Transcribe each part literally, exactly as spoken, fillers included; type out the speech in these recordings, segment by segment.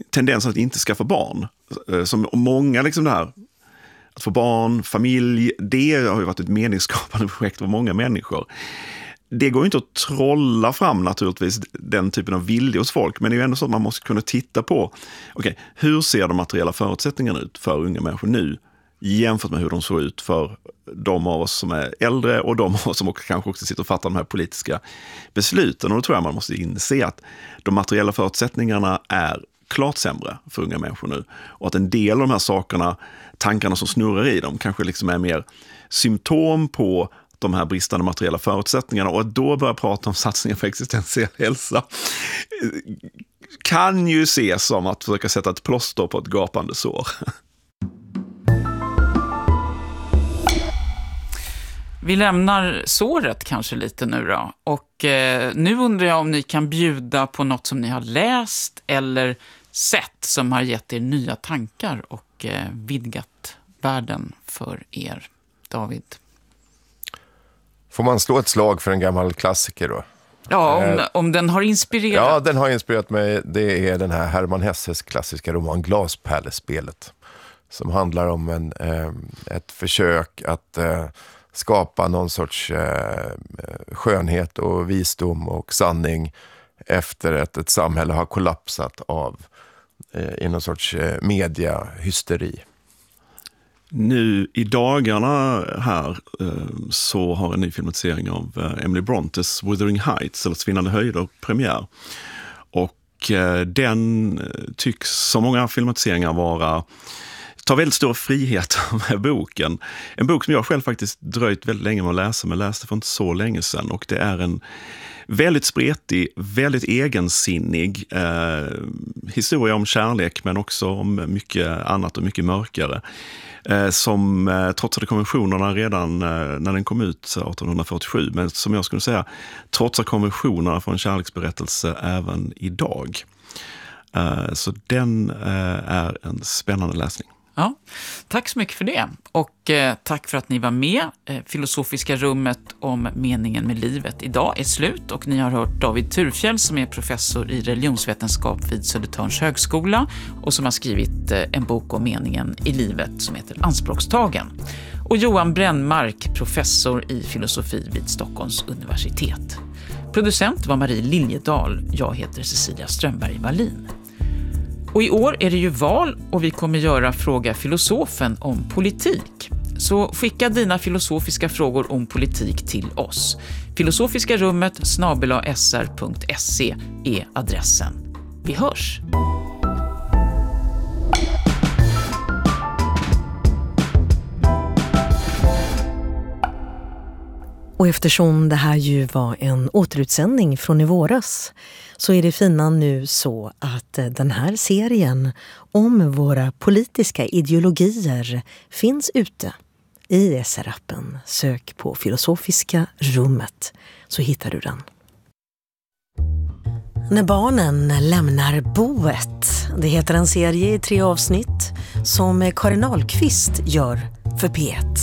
tendensen att inte skaffa barn. Som många liksom det här, att få barn, familj, det har ju varit ett meningsskapande projekt för många människor. Det går ju inte att trolla fram naturligtvis den typen av vilja hos folk, men det är ju ändå så att man måste kunna titta på, okej, hur ser de materiella förutsättningarna ut för unga människor nu jämfört med hur de såg ut för de av oss som är äldre och de av oss som också, kanske också sitter och fattar de här politiska besluten. Och då tror jag man måste inse att de materiella förutsättningarna är klart sämre för unga människor nu. Och att en del av de här sakerna, tankarna som snurrar i dem, kanske liksom är mer symptom på de här bristande materiella förutsättningarna. Och att då börja prata om satsningar på existentiell hälsa kan ju ses som att försöka sätta ett plåster på ett gapande sår. Vi lämnar såret kanske lite nu då. Och eh, nu undrar jag om ni kan bjuda på något som ni har läst eller sett som har gett er nya tankar och eh, vidgat världen för er. David? Får man slå ett slag för en gammal klassiker då? Ja, om, eh, om den har inspirerat. Ja, den har inspirerat mig. Det är den här Hermann Hesses klassiska roman Glaspärlespelet. Som handlar om en, eh, ett försök att eh, skapa någon sorts eh, skönhet och visdom och sanning efter att ett samhälle har kollapsat av eh, i någon sorts eh, mediahysteri. Nu i dagarna här så har en ny filmatisering av Emily Brontes Wuthering Heights, eller Svinnande höjder, premiär. Och den tycks, som många filmatiseringar, vara tar väldigt stor frihet med boken. En bok som jag själv faktiskt dröjt väldigt länge med att läsa, men läste för inte så länge sedan. Och det är en väldigt spretig, väldigt egensinnig eh, historia om kärlek, men också om mycket annat och mycket mörkare. Eh, som eh, trotsade konventionerna redan eh, när den kom ut arton fyrtiosju, men som jag skulle säga trotsar konventionerna för en kärleksberättelse även idag. Eh, så den eh, är en spännande läsning. Ja, tack så mycket för det. Och eh, tack för att ni var med. Eh, Filosofiska rummet om meningen med livet idag är slut. Och ni har hört David Thurfjell som är professor i religionsvetenskap vid Södertörns högskola. Och som har skrivit eh, en bok om meningen i livet som heter Anspråkstagen. Och Johan Brännmark, professor i filosofi vid Stockholms universitet. Producent var Marie Liljedahl. Jag heter Cecilia Strömberg-Wallin. Och i år är det ju val och vi kommer göra Fråga filosofen om politik. Så skicka dina filosofiska frågor om politik till oss. Filosofiska rummet snabel-a s r punkt se är adressen. Vi hörs! Och eftersom det här ju var en återutsändning från i våras så är det fina nu så att den här serien om våra politiska ideologier finns ute i S R-appen. Sök på Filosofiska rummet så hittar du den. När barnen lämnar boet. Det heter en serie i tre avsnitt som Karin Ahlqvist gör för P ett.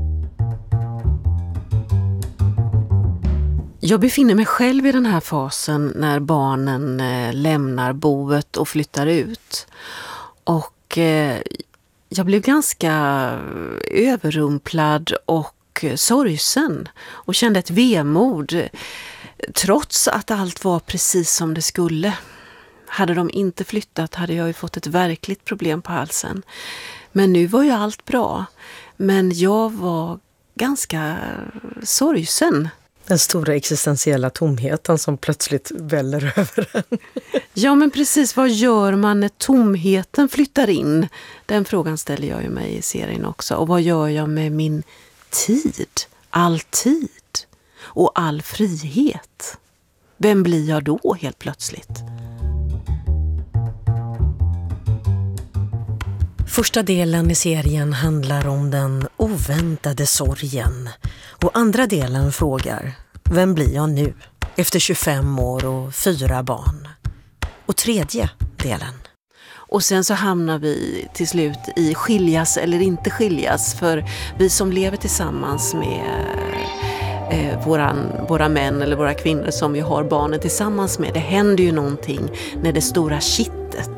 Jag befinner mig själv i den här fasen när barnen eh, lämnar boet och flyttar ut. Och eh, jag blev ganska överrumplad och sorgsen och kände ett vemod trots att allt var precis som det skulle. Hade de inte flyttat hade jag ju fått ett verkligt problem på halsen. Men nu var ju allt bra. Men jag var ganska sorgsen. Den stora existentiella tomheten som plötsligt väller över en. Ja, men precis. Vad gör man när tomheten flyttar in? Den frågan ställer jag ju mig i serien också. Och vad gör jag med min tid? All tid. Och all frihet. Vem blir jag då helt plötsligt? Första delen i serien handlar om den oväntade sorgen. Och andra delen frågar, vem blir jag nu? Efter tjugofem år och fyra barn. Och tredje delen. Och sen så hamnar vi till slut i skiljas eller inte skiljas. För vi som lever tillsammans med eh, våran, våra män eller våra kvinnor som vi har barnen tillsammans med. Det händer ju någonting när det stora kittet